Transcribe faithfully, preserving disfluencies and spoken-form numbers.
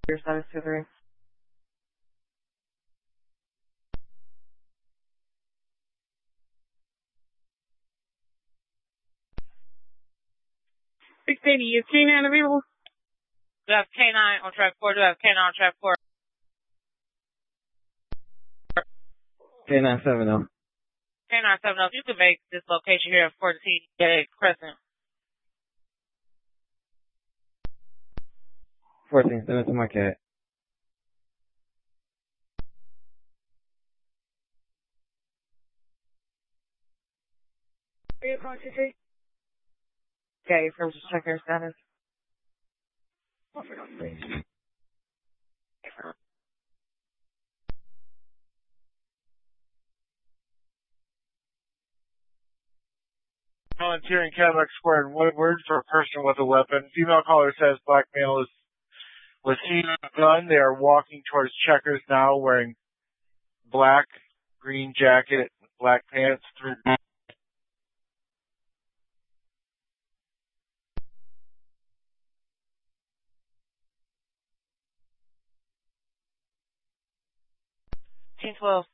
Your status two three. six eighty, is K nine available? Do I have K nine on track four? Do I have K nine on track four? K nine seven oh. K nine seven oh, you can make this location here at fourteen Gay Crescent. fourteen, send it to my cat. Okay, from just check your status. Volunteering Cadillac Square in Woodward for a person with a weapon. Female caller says black male is was seen with a gun. They are walking towards Checkers now, wearing black, green jacket, black pants. Team twelve.